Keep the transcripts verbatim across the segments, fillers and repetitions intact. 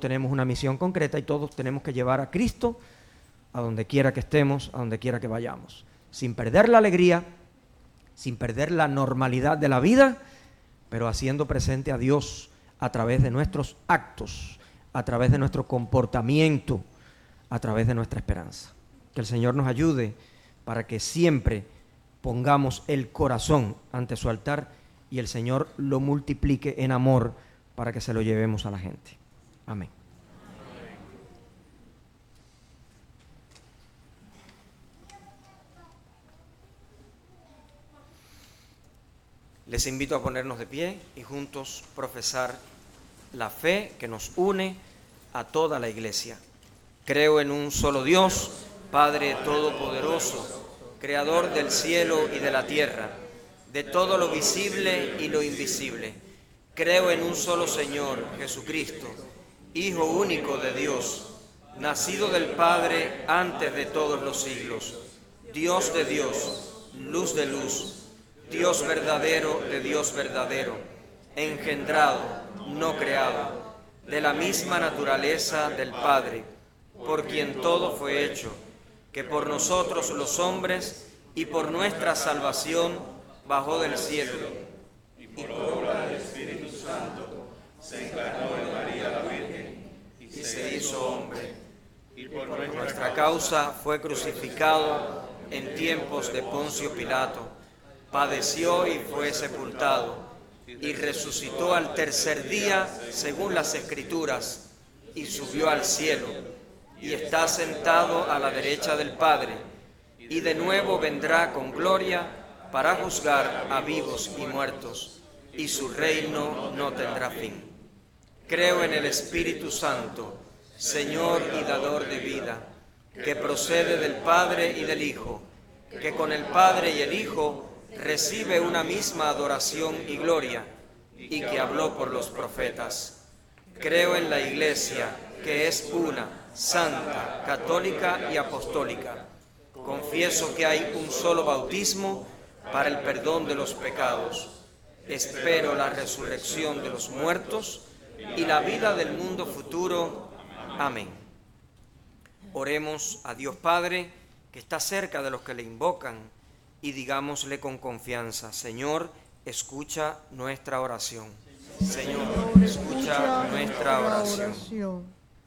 tenemos una misión concreta y todos tenemos que llevar a Cristo a donde quiera que estemos, a donde quiera que vayamos, sin perder la alegría, sin perder la normalidad de la vida, pero haciendo presente a Dios a través de nuestros actos, a través de nuestro comportamiento, a través de nuestra esperanza. Que el Señor nos ayude para que siempre pongamos el corazón ante su altar y el Señor lo multiplique en amor para que se lo llevemos a la gente. Amén. Les invito a ponernos de pie y juntos profesar la fe que nos une a toda la iglesia. Creo en un solo Dios, Padre Todopoderoso, Creador del cielo y de la tierra, de todo lo visible y lo invisible. Creo en un solo Señor, Jesucristo, Hijo único de Dios, nacido del Padre antes de todos los siglos, Dios de Dios, luz de luz, Dios verdadero de Dios verdadero, engendrado, no creado, de la misma naturaleza del Padre, por quien todo fue hecho, que por nosotros los hombres y por nuestra salvación bajó del cielo, y por obra del Espíritu Santo se encarnó en María la Virgen y se hizo hombre, y por nuestra causa fue crucificado en tiempos de Poncio Pilato, padeció y fue sepultado, y resucitó al tercer día según las Escrituras, y subió al cielo, y está sentado a la derecha del Padre, y de nuevo vendrá con gloria para juzgar a vivos y muertos, y su reino no tendrá fin. Creo en el Espíritu Santo, Señor y dador de vida, que procede del Padre y del Hijo, que con el Padre y el Hijo recibe una misma adoración y gloria, y que habló por los profetas. Creo en la Iglesia, que es una, santa, católica y apostólica. Confieso que hay un solo bautismo para el perdón de los pecados. Espero la resurrección de los muertos y la vida del mundo futuro. Amén. Oremos a Dios Padre, que está cerca de los que le invocan, y digámosle con confianza: Señor, escucha nuestra oración. Señor, escucha nuestra oración.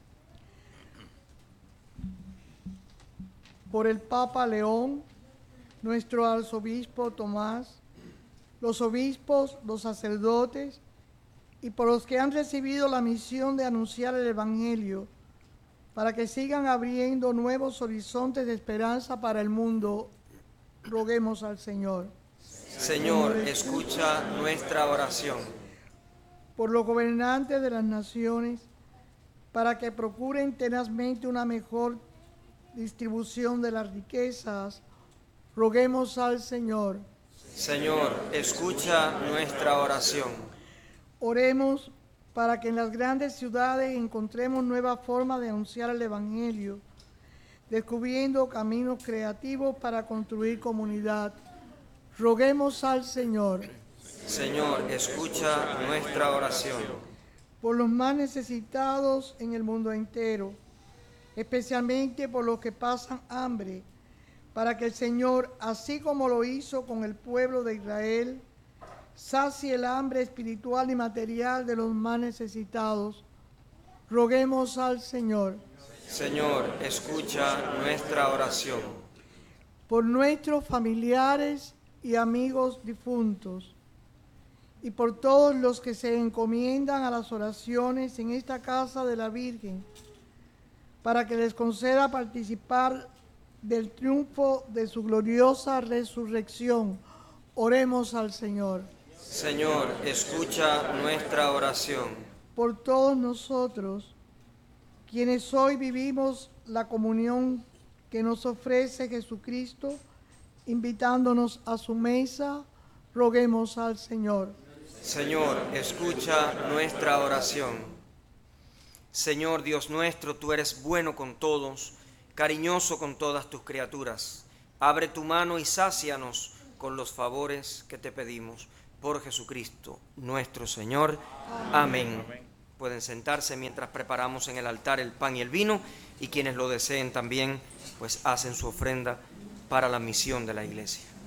Por el Papa León, nuestro arzobispo Tomás, los obispos, los sacerdotes, y por los que han recibido la misión de anunciar el Evangelio, para que sigan abriendo nuevos horizontes de esperanza para el mundo, roguemos al Señor. Señor, escucha nuestra oración. Por los gobernantes de las naciones, para que procuren tenazmente una mejor distribución de las riquezas, roguemos al Señor. Señor, escucha nuestra oración. Oremos para que en las grandes ciudades encontremos nuevas formas de anunciar el Evangelio, descubriendo caminos creativos para construir comunidad. Roguemos al Señor. Señor, escucha nuestra oración. Por los más necesitados en el mundo entero, especialmente por los que pasan hambre, para que el Señor, así como lo hizo con el pueblo de Israel, sacie el hambre espiritual y material de los más necesitados. Roguemos al Señor. Señor, escucha nuestra oración. Por nuestros familiares y amigos difuntos, y por todos los que se encomiendan a las oraciones en esta casa de la Virgen, para que les conceda participar del triunfo de su gloriosa resurrección. Oremos al Señor. Señor, escucha nuestra oración. Por todos nosotros, quienes hoy vivimos la comunión que nos ofrece Jesucristo, invitándonos a su mesa, roguemos al Señor. Señor, escucha nuestra oración. Señor Dios nuestro, tú eres bueno con todos, cariñoso con todas tus criaturas. Abre tu mano y sácianos con los favores que te pedimos. Por Jesucristo nuestro Señor. Amén. Amén. pueden sentarse mientras preparamos en el altar el pan y el vino, y quienes lo deseen también pues hacen su ofrenda para la misión de la iglesia.